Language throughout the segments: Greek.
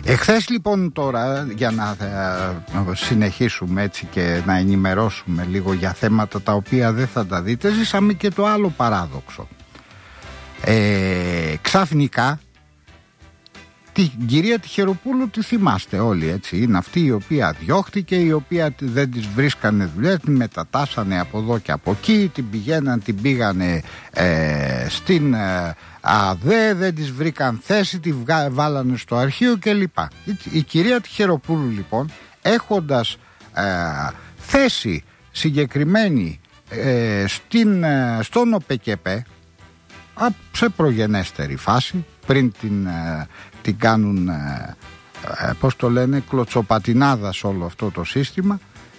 Εχθές λοιπόν, τώρα για να συνεχίσουμε έτσι και να ενημερώσουμε λίγο για θέματα τα οποία δεν θα τα δείτε, ζήσαμε και το άλλο παράδοξο. Ξαφνικά την κυρία Τυχεροπούλου τη θυμάστε όλοι, έτσι. Είναι αυτή η οποία διώχτηκε, η οποία δεν της βρίσκανε δουλειές, την μετατάσανε από εδώ και από εκεί, την πήγανε στην ΑΔΕ, δεν της βρήκαν θέση, τη βάλανε στο αρχείο κλπ. Η κυρία Τυχεροπούλου λοιπόν, έχοντας θέση συγκεκριμένη στον ΟΠΚΠ σε προγενέστερη φάση, πριν την κάνουν πώς το λένε, κλωτσοπατινάδα σε όλο αυτό το σύστημα,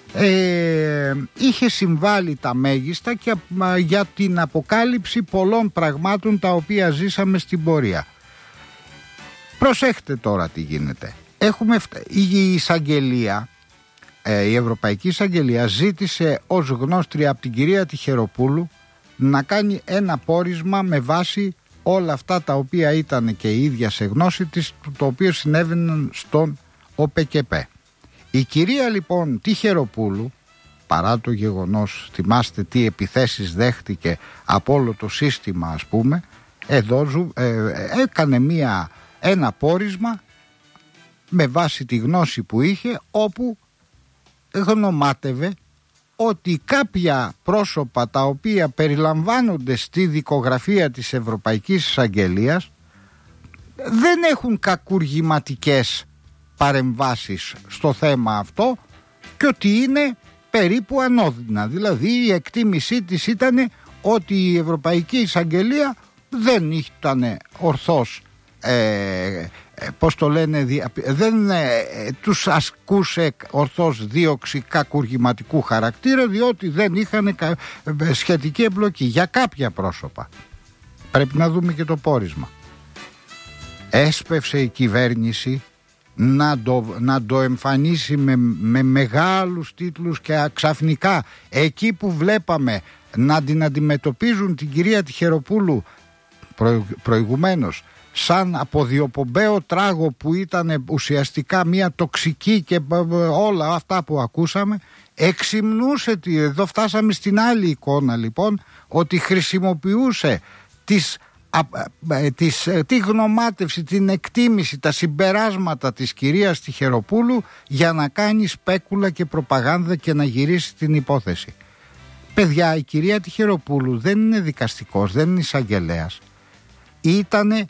είχε συμβάλει τα μέγιστα και για την αποκάλυψη πολλών πραγμάτων τα οποία ζήσαμε στην πορεία. Προσέχτε τώρα τι γίνεται. Η εισαγγελία, η Ευρωπαϊκή Εισαγγελία ζήτησε ως γνώστρια από την κυρία Τυχεροπούλου να κάνει ένα πόρισμα με βάση όλα αυτά τα οποία ήταν και η ίδια σε γνώση της, το οποίο συνέβαιναν στον ΟΠΚΠ. Η κυρία λοιπόν Τυχεροπούλου, παρά το γεγονός, θυμάστε τι επιθέσεις δέχτηκε από όλο το σύστημα, ας πούμε, εδώ έκανε ένα πόρισμα με βάση τη γνώση που είχε, όπου γνωμάτευε ότι κάποια πρόσωπα τα οποία περιλαμβάνονται στη δικογραφία της Ευρωπαϊκής Εισαγγελίας δεν έχουν κακουργηματικές παρεμβάσεις στο θέμα αυτό και ότι είναι περίπου ανώδυνα. Δηλαδή η εκτίμησή της ήταν ότι η Ευρωπαϊκή Εισαγγελία δεν ήταν ορθώς πώς το λένε, δεν τους ασκούσε ορθώς δίωξη κακουργηματικού χαρακτήρα, διότι δεν είχαν σχετική εμπλοκή για κάποια πρόσωπα. Πρέπει να δούμε και το πόρισμα. Έσπευσε η κυβέρνηση να το εμφανίσει με μεγάλους τίτλους και ξαφνικά εκεί που βλέπαμε να την αντιμετωπίζουν την κυρία Τυχεροπούλου προηγουμένως σαν αποδιοπομπαίο τράγο που ήταν ουσιαστικά μια τοξική και όλα αυτά που ακούσαμε, εξυμνούσε, εδώ φτάσαμε στην άλλη εικόνα λοιπόν, ότι χρησιμοποιούσε τη γνωμάτευση, την εκτίμηση, τα συμπεράσματα της κυρίας Τυχεροπούλου για να κάνει σπέκουλα και προπαγάνδα και να γυρίσει την υπόθεση. Παιδιά, η κυρία Τυχεροπούλου δεν είναι δικαστικός, δεν είναι εισαγγελέας. Ήτανε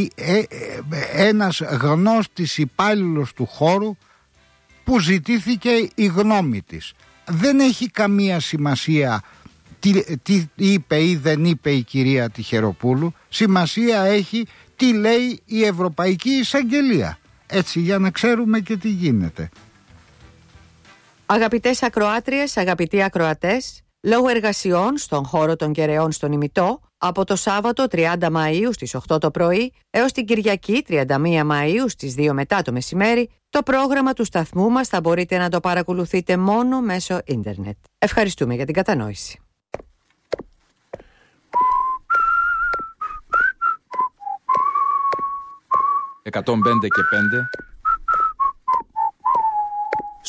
ένας γνώστης υπάλληλος του χώρου που ζητήθηκε η γνώμη της. Δεν έχει καμία σημασία τι είπε ή δεν είπε η κυρία Τυχεροπούλου. Σημασία έχει τι λέει η Ευρωπαϊκή Εισαγγελία. Έτσι, για να ξέρουμε και τι γίνεται. Αγαπητές ακροάτριες, αγαπητοί ακροατές, λόγω εργασιών στον χώρο των Κεραιών στον Ημιτό, από το Σάββατο 30 Μαΐου στις 8 το πρωί έως την Κυριακή 31 Μαΐου στις 2 μετά το μεσημέρι, το πρόγραμμα του σταθμού μας θα μπορείτε να το παρακολουθείτε μόνο μέσω ίντερνετ. Ευχαριστούμε για την κατανόηση. 105 και 5